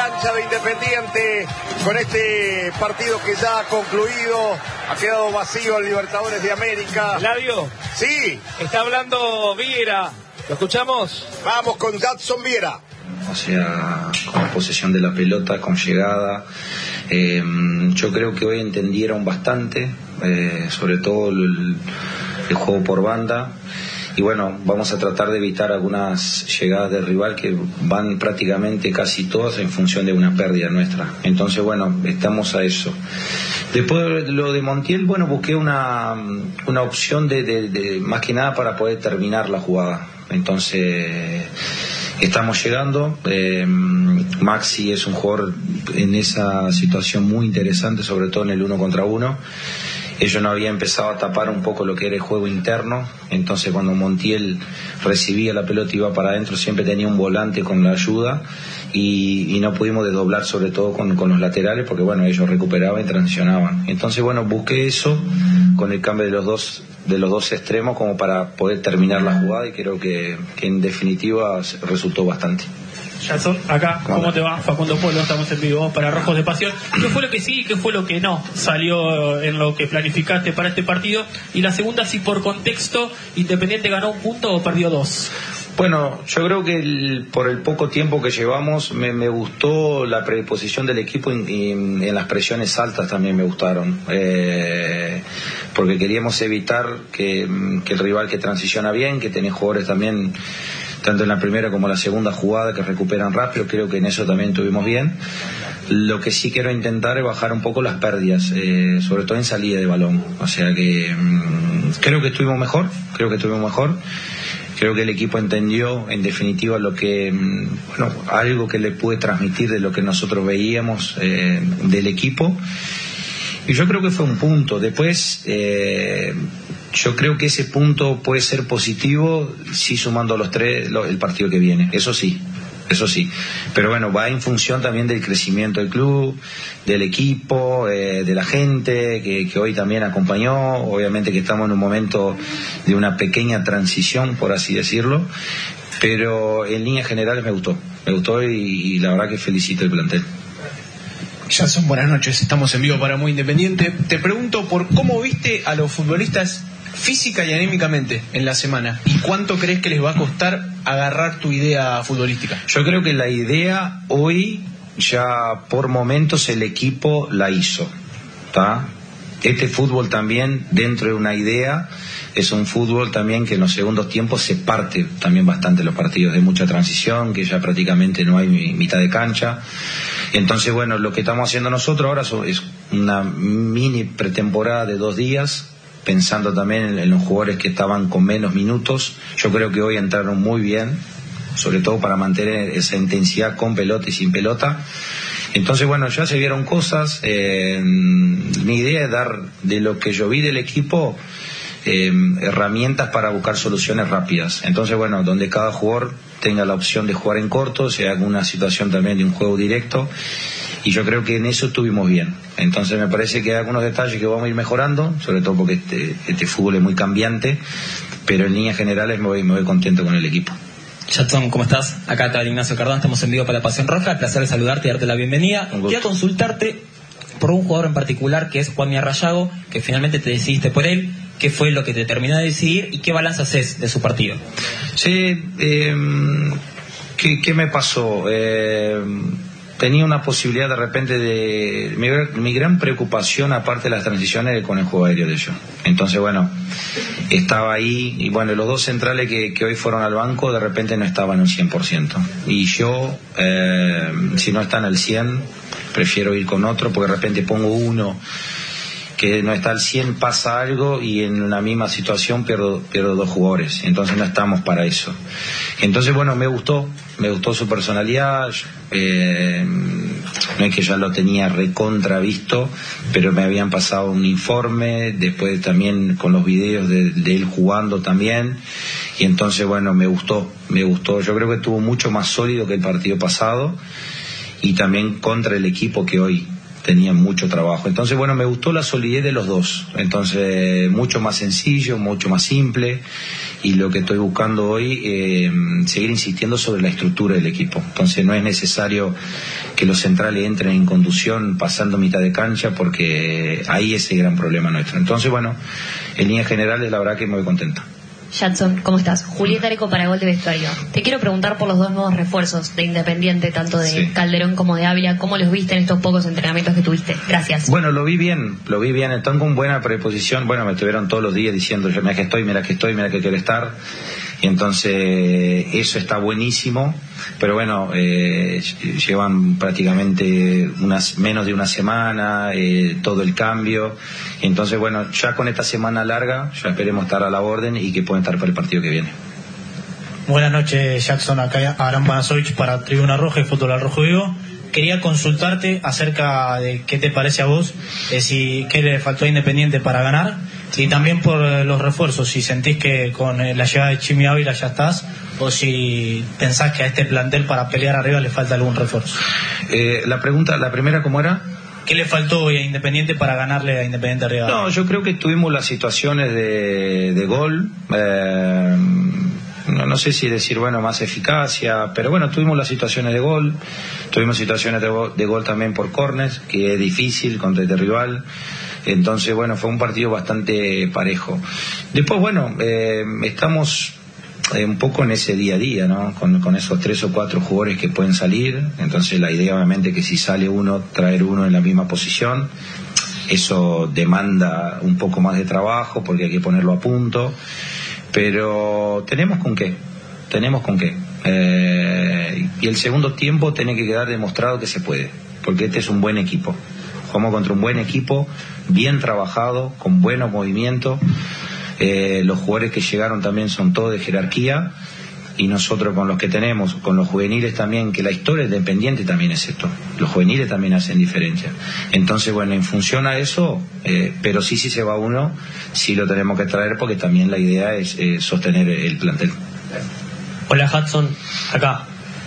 cancha de Independiente con este partido que ya ha concluido. Ha quedado vacío el Libertadores de América. Flavio. Sí. Está hablando Viera. ¿Lo escuchamos? Vamos con Jadson Viera. O sea, con posesión de la pelota, con llegada. Yo creo que hoy entendieron bastante, sobre todo el juego por banda. Y bueno, vamos a tratar de evitar algunas llegadas del rival que van prácticamente casi todas en función de una pérdida nuestra. Entonces, bueno, estamos a eso. Después de lo de Montiel, bueno, busqué una opción de más que nada para poder terminar la jugada. Entonces, estamos llegando. Maxi es un jugador en esa situación muy interesante, sobre todo en el 1 contra 1. Ellos no habían empezado a tapar un poco lo que era el juego interno, entonces cuando Montiel recibía la pelota y iba para adentro siempre tenía un volante con la ayuda y no pudimos desdoblar sobre todo con los laterales porque bueno, ellos recuperaban y transicionaban. Entonces bueno, busqué eso con el cambio de los dos extremos como para poder terminar la jugada y creo que en definitiva resultó bastante. Jadson, acá, ¿cómo te va? Facundo Polo, estamos en vivo para Rojos de Pasión. ¿Qué fue lo que sí y qué fue lo que no salió en lo que planificaste para este partido? Y la segunda, si por contexto, ¿Independiente ganó un punto o perdió 2? Bueno, yo creo que por el poco tiempo que llevamos me gustó la predisposición del equipo y en las presiones altas también me gustaron, porque queríamos evitar que el rival que transiciona bien, que tiene jugadores también tanto en la primera como en la segunda jugada que recuperan rápido, creo que en eso también estuvimos bien. Lo que sí quiero intentar es bajar un poco las pérdidas, sobre todo en salida de balón, o sea que creo que estuvimos mejor. Creo que el equipo entendió, en definitiva, lo que, bueno, algo que le pude transmitir de lo que nosotros veíamos del equipo. Y yo creo que fue un punto. Después, yo creo que ese punto puede ser positivo si sumando los tres el partido que viene. Eso sí. Pero bueno, va en función también del crecimiento del club, del equipo, de la gente que hoy también acompañó. Obviamente que estamos en un momento de una pequeña transición, por así decirlo, pero en líneas generales me gustó y la verdad que felicito el plantel. Jadson, buenas noches, estamos en vivo para Muy Independiente. Te pregunto por cómo viste a los futbolistas física y anímicamente en la semana y cuánto crees que les va a costar agarrar tu idea futbolística. Yo creo que la idea hoy ya por momentos el equipo la hizo, ¿tá? Este fútbol también dentro de una idea es un fútbol también que en los segundos tiempos se parte también bastante los partidos, de mucha transición, que ya prácticamente no hay mitad de cancha. Entonces bueno, lo que estamos haciendo nosotros ahora es una mini pretemporada de 2 días, pensando también en los jugadores que estaban con menos minutos. Yo creo que hoy entraron muy bien, sobre todo para mantener esa intensidad con pelota y sin pelota. Entonces bueno, ya se vieron cosas. Mi idea es dar de lo que yo vi del equipo herramientas para buscar soluciones rápidas. Entonces bueno, donde cada jugador tenga la opción de jugar en corto, sea alguna situación también de un juego directo, y yo creo que en eso estuvimos bien. Entonces me parece que hay algunos detalles que vamos a ir mejorando, sobre todo porque este fútbol es muy cambiante, pero en líneas generales me voy contento con el equipo. Jadson, ¿cómo estás? Acá está Ignacio Cardán, estamos en vivo para La Pasión Roja. Placer de saludarte y darte la bienvenida. Quería consultarte por un jugador en particular que es Juan Arrayago, que finalmente te decidiste por él. ¿Qué fue lo que te terminó de decidir y qué balance haces de su partido? Sí, ¿qué me pasó? Tenía una posibilidad de repente de... Mi gran preocupación, aparte de las transiciones, con el juego aéreo de ellos. Entonces, bueno, estaba ahí, y bueno, los 2 centrales que hoy fueron al banco, de repente no estaban al 100%. Y yo, si no están al 100%, prefiero ir con otro, porque de repente pongo uno que no está al 100, pasa algo y en la misma situación pierdo 2 jugadores. Entonces no estamos para eso. Entonces bueno, me gustó su personalidad. No es que ya lo tenía recontra visto, pero me habían pasado un informe, después también con los videos de él jugando también, y entonces bueno, me gustó. Yo creo que estuvo mucho más sólido que el partido pasado, y también contra el equipo que hoy tenían mucho trabajo. Entonces, bueno, me gustó la solidez de los dos. Entonces, mucho más sencillo, mucho más simple. Y lo que estoy buscando hoy, seguir insistiendo sobre la estructura del equipo. Entonces, no es necesario que los centrales entren en conducción pasando mitad de cancha, porque ahí es el gran problema nuestro. Entonces, bueno, en líneas generales, la verdad que me voy contento. Jadson, ¿cómo estás? Julieta Areco para Gol de Vestuario. Te quiero preguntar por los dos nuevos refuerzos de Independiente, tanto de Calderón como de Ávila. ¿Cómo los viste en estos pocos entrenamientos que tuviste? Gracias. Bueno, lo vi bien. Están con buena preposición. Bueno, me estuvieron todos los días diciendo, mira que estoy, mira que quiero estar. Y entonces, eso está buenísimo. Pero bueno, llevan prácticamente menos de una semana, todo el cambio. Entonces, bueno, ya con esta semana larga, ya esperemos estar a la orden y que puedan estar para el partido que viene. Buenas noches, Jackson. Acá Aram Panasovich para Tribuna Roja y Fútbol al Rojo Vivo. Quería consultarte acerca de qué te parece a vos, qué le faltó a Independiente para ganar, y también por los refuerzos, si sentís que con la llegada de Chimi Ávila ya estás, o si pensás que a este plantel para pelear arriba le falta algún refuerzo. La primera, ¿cómo era? ¿Qué le faltó hoy a Independiente para ganarle a Independiente arriba? No, yo creo que tuvimos las situaciones de gol. No sé si decir, bueno, más eficacia, pero bueno, tuvimos las situaciones de gol, tuvimos situaciones de gol también por córners, que es difícil contra este rival. Entonces, bueno, fue un partido bastante parejo. Después, bueno, estamos un poco en ese día a día, ¿no? Con esos 3 o 4 jugadores que pueden salir. Entonces, la idea, obviamente, que si sale uno, traer uno en la misma posición. Eso demanda un poco más de trabajo, porque hay que ponerlo a punto. Pero tenemos con qué. Y el segundo tiempo tiene que quedar demostrado que se puede, porque este es un buen equipo. Jugamos contra un buen equipo, bien trabajado, con buenos movimientos. Los jugadores que llegaron también son todos de jerarquía, y nosotros con los que tenemos, con los juveniles también, que la historia de Independiente también es esto, los juveniles también hacen diferencia. Entonces, bueno, en función a eso, pero sí se va uno, sí lo tenemos que traer, porque también la idea es sostener el plantel. Hola, Hudson, acá.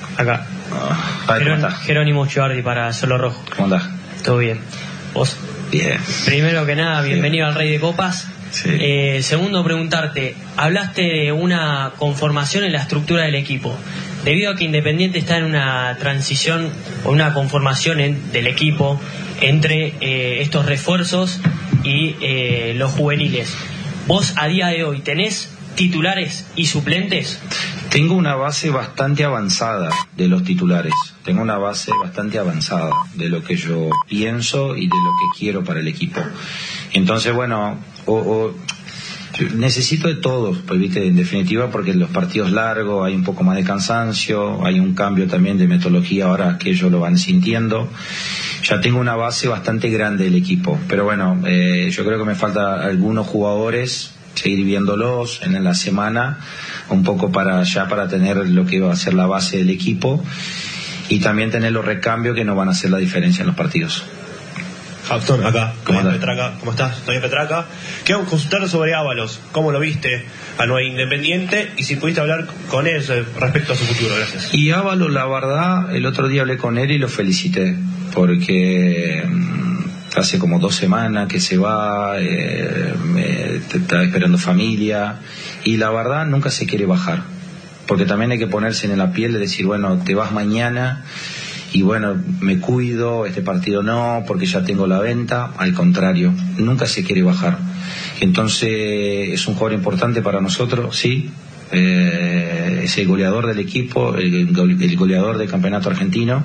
Jerónimo Chivardi para Solo Rojo. ¿Cómo andás? ¿Todo bien? ¿Vos? Bien. Primero que nada, bienvenido al Rey de Copas. Sí. Segundo, preguntarte, hablaste de una conformación en la estructura del equipo. Debido a que Independiente está en una transición o una conformación del equipo entre estos refuerzos y los juveniles, ¿vos a día de hoy tenés titulares y suplentes? Tengo una base bastante avanzada de los titulares. Tengo una base bastante avanzada de lo que yo pienso y de lo que quiero para el equipo. Entonces, bueno, necesito de todos, pues, ¿viste? En definitiva, porque en los partidos largos hay un poco más de cansancio, hay un cambio también de metodología ahora que ellos lo van sintiendo. Ya tengo una base bastante grande del equipo, pero bueno, yo creo que me falta algunos jugadores, seguir viéndolos en la semana, un poco para tener lo que va a ser la base del equipo, y también tener los recambios que nos van a hacer la diferencia en los partidos. Hudson, acá. ¿Cómo estás? Estoy en Petraca. Quiero consultar sobre Ábalos. ¿Cómo lo viste a Nueva Independiente? Y si pudiste hablar con él respecto a su futuro. Gracias. Y Ábalos, la verdad, el otro día hablé con él y lo felicité, porque hace como 2 semanas que se va, está esperando familia, y la verdad nunca se quiere bajar, porque también hay que ponerse en la piel de decir, bueno, te vas mañana y bueno, me cuido, este partido no, porque ya tengo la venta. Al contrario, nunca se quiere bajar. Entonces es un jugador importante para nosotros, sí, es el goleador del equipo, el goleador del campeonato argentino.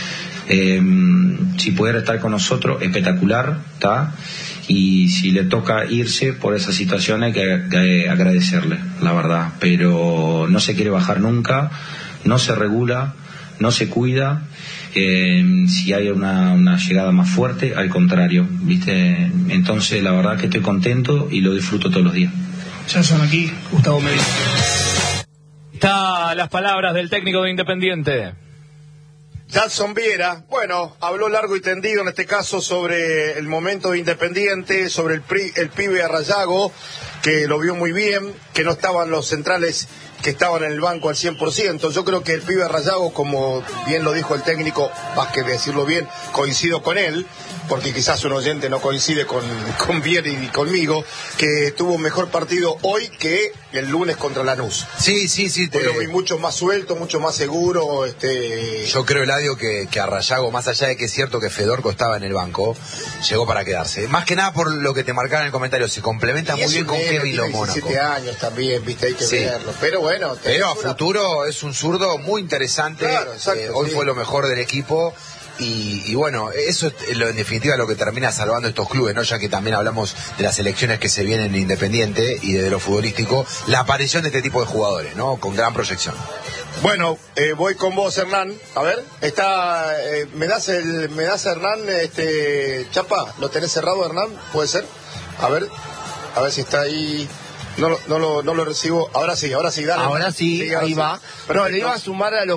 Si pudiera estar con nosotros, espectacular, ¿está? Y si le toca irse por esa situación, hay que agradecerle, la verdad. Pero no se quiere bajar nunca, no se regula, no se cuida. Si hay una llegada más fuerte, al contrario, ¿viste? Entonces, la verdad que estoy contento y lo disfruto todos los días. Ya son aquí, Gustavo Medina. Está las palabras del técnico de Independiente. Jadson Viera, bueno, habló largo y tendido en este caso sobre el momento de Independiente, sobre el pibe Arrayago, que lo vio muy bien, que no estaban los centrales que estaban en el banco al 100%. Yo creo que el pibe Rayago, como bien lo dijo el técnico, más que decirlo bien, coincido con él, porque quizás un oyente no coincide con Vieri y conmigo, que tuvo un mejor partido hoy que el lunes contra Lanús. Sí. Hoy lo vi mucho más suelto, mucho más seguro. Yo creo, Eladio, que a Rayago, más allá de que es cierto que Fedorco estaba en el banco, llegó para quedarse. Más que nada por lo que te marcaba en el comentario, se complementa muy bien con Kevin Lo Mónaco. 17 años también, viste, hay que verlo. Pero bueno. Pero a futuro es un zurdo muy interesante. Claro, exacto, hoy fue lo mejor del equipo. Y bueno, eso es en definitiva lo que termina salvando estos clubes, ¿no? Ya que también hablamos de las elecciones que se vienen en Independiente y de lo futbolístico, la aparición de este tipo de jugadores, ¿no? Con gran proyección. Bueno, voy con vos, Hernán. A ver, ¿me das Hernán, Chapa? ¿Lo tenés cerrado, Hernán? ¿Puede ser? A ver si está ahí. No lo recibo. Ahora sí, dale. Ahora sí, ahí va. Pero le iba a sumar a lo